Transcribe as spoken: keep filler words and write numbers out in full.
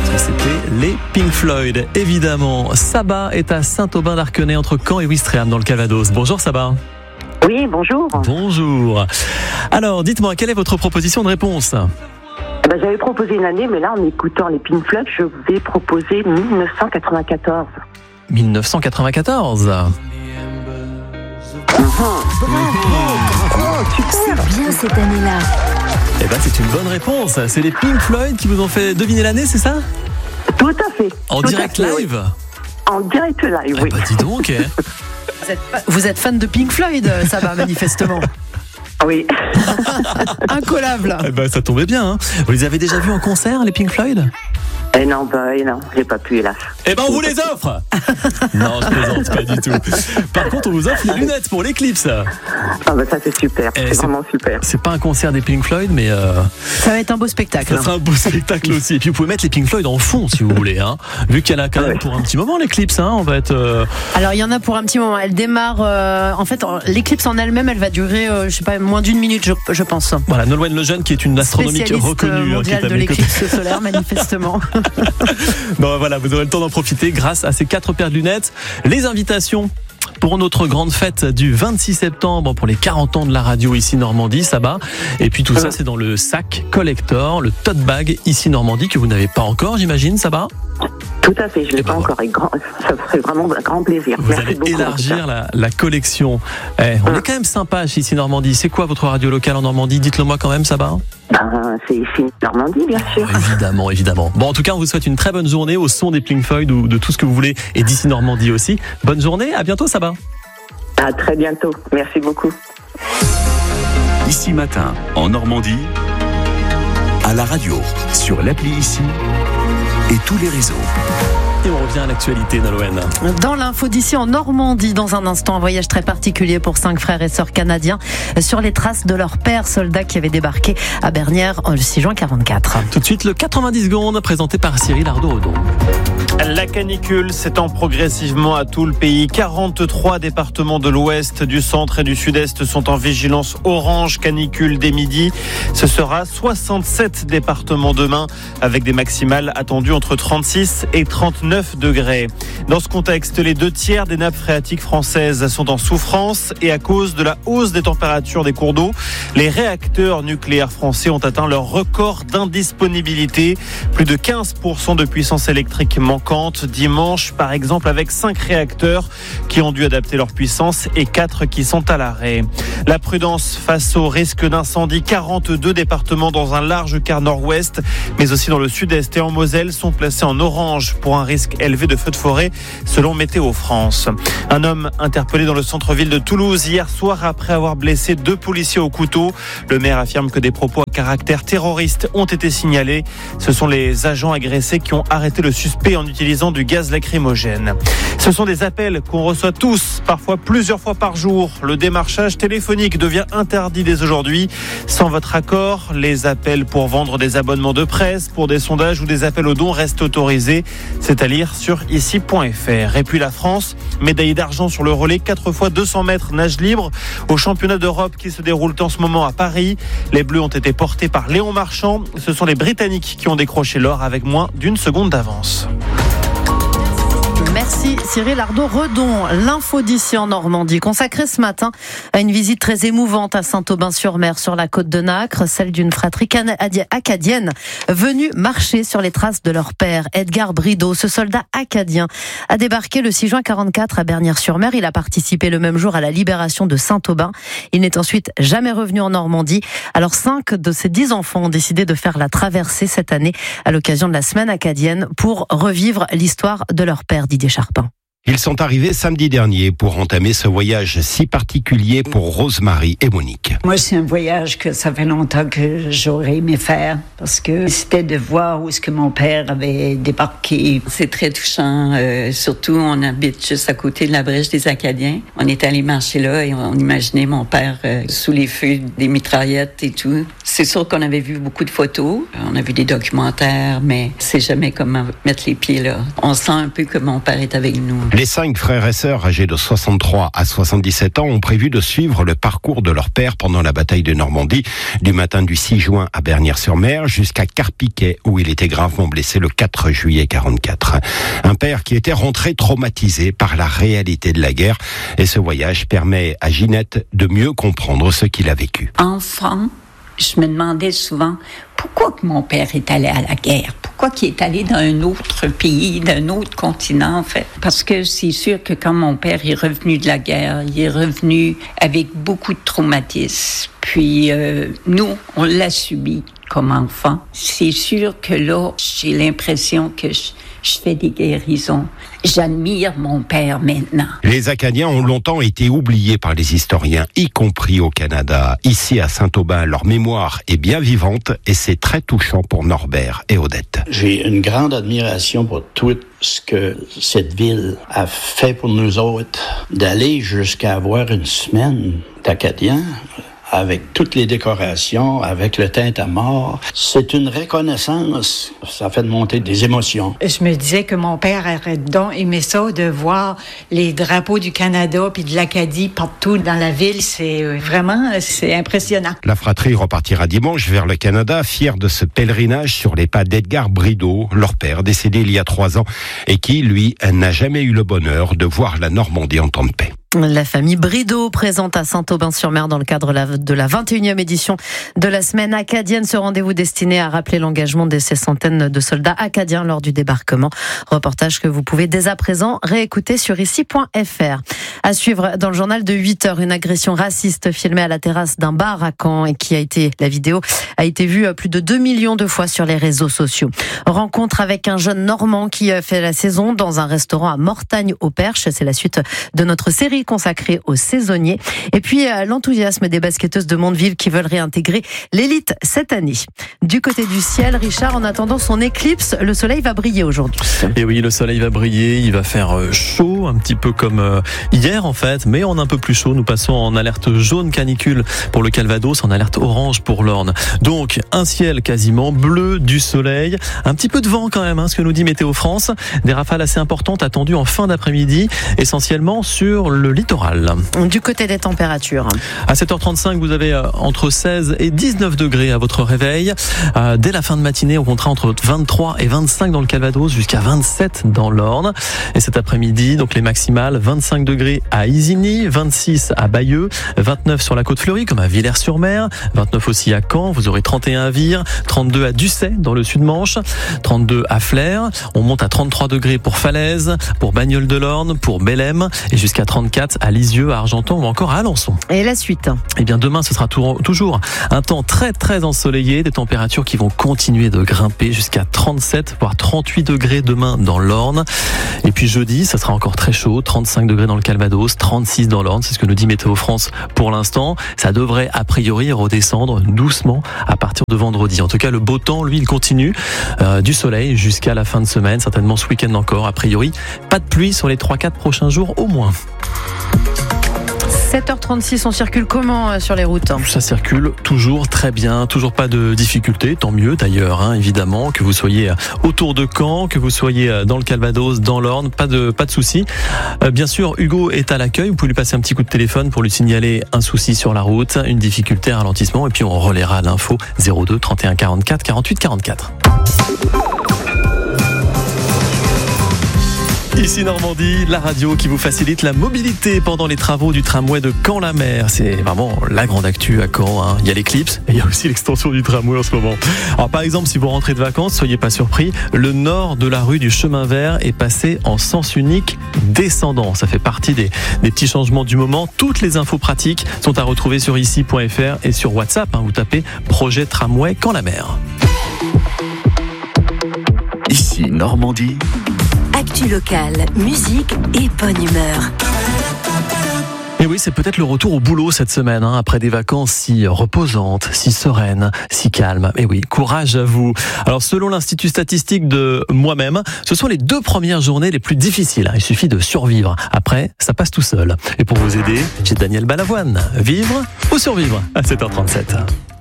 C'était les Pink Floyd, évidemment. Saba est à Saint-Aubin-d'Arquenay, entre Caen et Ouistreham, dans le Calvados. Bonjour Saba. Oui, bonjour. Bonjour. Alors, dites-moi, quelle est votre proposition de réponse ? Eh ben, j'avais proposé une année, mais là, en écoutant les Pink Floyd, je vais proposer dix-neuf cent quatre-vingt-quatorze. dix-neuf cent quatre-vingt-quatorze. Mmh. Oh, C'est bien cette année-là. Eh ben, c'est une bonne réponse. C'est les Pink Floyd qui vous ont fait deviner l'année, c'est ça ? Tout à fait. En Tout direct à fait, live ? Oui. En direct live, Eh oui. ben, dis donc. eh. Vous êtes, vous êtes fan de Pink Floyd, ça va manifestement. Oui. Incollable. Eh ben, ça tombait bien. Hein. Vous les avez déjà vus en concert, les Pink Floyd ? Eh non, bah, eh non, j'ai pas pu, hélas. Eh ben, on vous les offre. Non, je plaisante pas du tout. Par contre, on vous offre les lunettes pour l'éclipse. Ah bah ça, c'est super. Eh, c'est, c'est- vraiment super. C'est pas un concert des Pink Floyd, mais euh, Ça va être un beau spectacle. ça sera un beau spectacle aussi. Et puis, vous pouvez mettre les Pink Floyd en fond, si vous voulez. Hein. Vu qu'il y en a quand même pour un petit moment, l'éclipse. Hein, on va être... euh, Alors il y en a pour un petit moment. Elle démarre. euh, en fait, en- l'éclipse en elle-même, elle va durer, euh, je sais pas, moins d'une minute, je, je pense. Voilà, Nolwenn Lejeune, qui est une astronomique Spécialiste reconnue. euh, hein, qui est mondiale à de mes côtés. l'éclipse solaire, manifestement. Bon, voilà, vous aurez le temps d'en profiter grâce à ces quatre paires de lunettes. Les invitations pour notre grande fête du vingt-six septembre pour les quarante ans de la radio ici Normandie, ça va. Et puis tout ça, c'est dans le sac collector, le tote bag ici Normandie que vous n'avez pas encore, j'imagine, ça va. Tout à fait, je l'ai Eh ben pas encore. Et grand, ça serait vraiment un grand plaisir. Vous Merci allez beaucoup. élargir la, la collection. Eh, on est quand même sympa chez ici Normandie. C'est quoi votre radio locale en Normandie ? Dites-le moi quand même, ça va. Ben, c'est ici, Normandie, bien sûr. Évidemment, évidemment. Bon, en tout cas, on vous souhaite une très bonne journée au son des Pink Floyd ou de tout ce que vous voulez et d'ici Normandie aussi. Bonne journée, à bientôt, ça va. À très bientôt. Merci beaucoup. Ici Matin, en Normandie, à la radio, sur l'appli Ici et tous les réseaux. Et on revient à l'actualité, Nolwenn. Dans l'info d'ici en Normandie, dans un instant, un voyage très particulier pour cinq frères et sœurs canadiens sur les traces de leur père soldat qui avait débarqué à Bernières le six juin quarante-quatre. Tout de suite, le quatre-vingt-dix secondes présenté par Cyril Ardo-Rodon. La canicule s'étend progressivement à tout le pays. quarante-trois départements de l'ouest, du centre et du sud-est sont en vigilance orange canicule dès midi. Ce sera soixante-sept départements demain avec des maximales attendues entre trente-six et trente-neuf degrés. Dans ce contexte, les deux tiers des nappes phréatiques françaises sont en souffrance et à cause de la hausse des températures des cours d'eau, les réacteurs nucléaires français ont atteint leur record d'indisponibilité. Plus de quinze pour cent de puissance électrique manquante dimanche, par exemple, avec cinq réacteurs qui ont dû adapter leur puissance et quatre qui sont à l'arrêt. La prudence face au risque d'incendie. quarante-deux départements dans un large quart nord-ouest, mais aussi dans le sud-est et en Moselle sont placés en orange pour un risque élevé de feux de forêt, selon Météo France. Un homme interpellé dans le centre-ville de Toulouse hier soir après avoir blessé deux policiers au couteau. Le maire affirme que des propos à caractère terroriste ont été signalés. Ce sont les agents agressés qui ont arrêté le suspect en utilisant du gaz lacrymogène. Ce sont des appels qu'on reçoit tous, parfois plusieurs fois par jour. Le démarchage téléphonique devient interdit dès aujourd'hui. Sans votre accord, les appels pour vendre des abonnements de presse, pour des sondages ou des appels aux dons restent autorisés. C'est à lire sur ici point f r. Et puis la France, médaille d'argent sur le relais, quatre fois deux cents mètres nage libre au championnat d'Europe qui se déroule en ce moment à Paris. Les Bleus ont été portés par Léon Marchand. Ce sont les Britanniques qui ont décroché l'or avec moins d'une seconde d'avance. Merci Cyril Ardo-Redon. L'info d'ici en Normandie, consacrée ce matin à une visite très émouvante à Saint-Aubin-sur-Mer, sur la côte de Nacre, celle d'une fratrie acadienne venue marcher sur les traces de leur père, Edgar Brideau. Ce soldat acadien a débarqué le six juin quarante-quatre à Bernières-sur-Mer. Il a participé le même jour à la libération de Saint-Aubin. Il n'est ensuite jamais revenu en Normandie. Alors cinq de ses dix enfants ont décidé de faire la traversée cette année à l'occasion de la semaine acadienne pour revivre l'histoire de leur père, Didier Charpin. Ils sont arrivés samedi dernier pour entamer ce voyage si particulier pour Rosemary et Monique. Moi, c'est un voyage que ça fait longtemps que j'aurais aimé faire parce que c'était de voir où est-ce que mon père avait débarqué. C'est très touchant. Euh, surtout, on habite juste à côté de la brèche des Acadiens. On est allé marcher là et on imaginait mon père euh, sous les feux des mitraillettes et tout. C'est sûr qu'on avait vu beaucoup de photos. On a vu des documentaires, mais c'est jamais comme mettre les pieds là. On sent un peu que mon père est avec nous. Les cinq frères et sœurs âgés de soixante-trois à soixante-dix-sept ans ont prévu de suivre le parcours de leur père pendant la bataille de Normandie, du matin du six juin à Bernières-sur-Mer jusqu'à Carpiquet, où il était gravement blessé le quatre juillet quarante-quatre. Un père qui était rentré traumatisé par la réalité de la guerre, et ce voyage permet à Ginette de mieux comprendre ce qu'il a vécu. Enfant, je me demandais souvent pourquoi que mon père est allé à la guerre, pourquoi qu'il est allé dans un autre pays, d'un autre continent, en fait. Parce que c'est sûr que quand mon père est revenu de la guerre, il est revenu avec beaucoup de traumatisme. Puis euh, nous, on l'a subi comme enfant. C'est sûr que là, j'ai l'impression que je, je fais des guérisons. J'admire mon père maintenant. Les Acadiens ont longtemps été oubliés par les historiens, y compris au Canada. Ici, à Saint-Aubin, leur mémoire est bien vivante et c'est très touchant pour Norbert et Odette. J'ai une grande admiration pour tout ce que cette ville a fait pour nous autres. D'aller jusqu'à avoir une semaine d'Acadiens, avec toutes les décorations, avec le tintamarre. C'est une reconnaissance. Ça fait monter des émotions. Je me disais que mon père aurait donc aimé ça, de voir les drapeaux du Canada puis de l'Acadie partout dans la ville. C'est vraiment, c'est impressionnant. La fratrie repartira dimanche vers le Canada, fière de ce pèlerinage sur les pas d'Edgar Brideau, leur père décédé il y a trois ans, et qui, lui, n'a jamais eu le bonheur de voir la Normandie en temps de paix. La famille Brideau présente à Saint-Aubin-sur-Mer dans le cadre de la vingt et unième édition de la semaine acadienne. Ce rendez-vous destiné à rappeler l'engagement de ces centaines de soldats acadiens lors du débarquement. Reportage que vous pouvez dès à présent réécouter sur ici point f r. À suivre dans le journal de huit heures, une agression raciste filmée à la terrasse d'un bar à Caen et qui a été, la vidéo a été vue plus de deux millions de fois sur les réseaux sociaux. Rencontre avec un jeune Normand qui fait la saison dans un restaurant à Mortagne-au-Perche. C'est la suite de notre série consacrée aux saisonniers. Et puis euh, l'enthousiasme des basketteuses de Mondeville qui veulent réintégrer l'élite cette année. Du côté du ciel, Richard, en attendant son éclipse, le soleil va briller aujourd'hui. Et oui, le soleil va briller, il va faire chaud, un petit peu comme euh, hier en fait, mais on est un peu plus chaud. Nous passons en alerte jaune canicule pour le Calvados, en alerte orange pour l'Orne. Donc un ciel quasiment bleu, du soleil, un petit peu de vent quand même, hein, ce que nous dit Météo France. Des rafales assez importantes attendues en fin d'après-midi, essentiellement sur le littoral. Du côté des températures, à sept heures trente-cinq, vous avez entre seize et dix-neuf degrés à votre réveil. Euh, dès la fin de matinée, on comptera entre vingt-trois et vingt-cinq dans le Calvados, jusqu'à vingt-sept dans l'Orne. Et cet après-midi, donc les maximales, vingt-cinq degrés à Isigny, vingt-six à Bayeux, vingt-neuf sur la Côte-Fleurie, comme à Villers-sur-Mer, vingt-neuf aussi à Caen. Vous aurez trente et un à Vire, trente-deux à Ducet, dans le Sud-Manche, trente-deux à Flers. On monte à trente-trois degrés pour Falaise, pour Bagnoles-de-l'Orne, pour Bellem, et jusqu'à trente-quatre à Lisieux, à Argenton ou encore à Alençon. Et la suite ? Eh bien demain, ce sera toujours un temps très très ensoleillé, des températures qui vont continuer de grimper jusqu'à trente-sept voire trente-huit degrés demain dans l'Orne. Et puis jeudi, ça sera encore très chaud, trente-cinq degrés dans le Calvados, trente-six dans l'Orne, c'est ce que nous dit Météo France pour l'instant. Ça devrait a priori redescendre doucement à partir de vendredi. En tout cas, le beau temps, lui, il continue, euh, du soleil jusqu'à la fin de semaine, certainement ce week-end encore. A priori, pas de pluie sur les trois quatre prochains jours au moins. sept heures trente-six, on circule comment sur les routes ? Ça circule toujours très bien, toujours pas de difficultés, tant mieux d'ailleurs, hein, évidemment, que vous soyez autour de Caen, que vous soyez dans le Calvados, dans l'Orne, pas de, pas de soucis. Euh, bien sûr, Hugo est à l'accueil, vous pouvez lui passer un petit coup de téléphone pour lui signaler un souci sur la route, une difficulté, un ralentissement, et puis on relaiera l'info zéro deux trente et un quarante-quatre quarante-huit quarante-quatre. Ici Normandie, la radio qui vous facilite la mobilité pendant les travaux du tramway de Caen-la-Mer. C'est vraiment la grande actu à Caen, hein. Il y a l'éclipse et il y a aussi l'extension du tramway en ce moment. Alors par exemple, si vous rentrez de vacances, soyez pas surpris, le nord de la rue du Chemin Vert est passé en sens unique descendant. Ça fait partie des, des petits changements du moment. Toutes les infos pratiques sont à retrouver sur ici point f r et sur WhatsApp, hein, vous tapez projet tramway Caen-la-Mer. Ici Normandie. Actu locale, musique et bonne humeur. Et oui, c'est peut-être le retour au boulot cette semaine, hein, après des vacances si reposantes, si sereines, si calmes. Et oui, courage à vous. Alors, selon l'Institut statistique de moi-même, ce sont les deux premières journées les plus difficiles, hein. Il suffit de survivre. Après, ça passe tout seul. Et pour vous aider, j'ai Daniel Balavoine. Vivre ou survivre à sept heures trente-sept.